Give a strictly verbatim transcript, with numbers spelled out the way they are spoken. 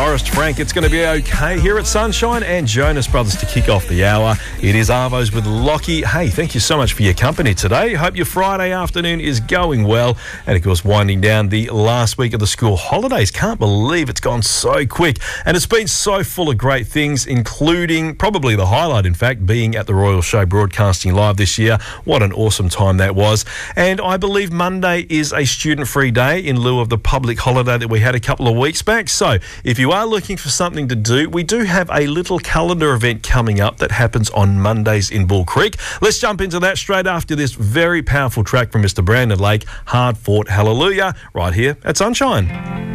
Forest. Frank, it's going to be okay here at Sunshine, and Jonas Brothers to kick off the hour. It is Arvos with Lockie. Hey, thank you so much for your company today. Hope your Friday afternoon is going well. And, of course, winding down the last week of the school holidays. Can't believe it's gone so quick. And it's been so full of great things, including probably the highlight, in fact, being at the Royal Show broadcasting live this year. What an awesome time that was. And I believe Monday is a student-free day in lieu of the public holiday that we had a couple of weeks back. So if you are looking for something to do, we do have a little calendar event coming up that happens on Mondays in Bull Creek. Let's jump into that straight after this very powerful track from Mister Brandon Lake, Hard Fought Hallelujah, right here at Sunshine.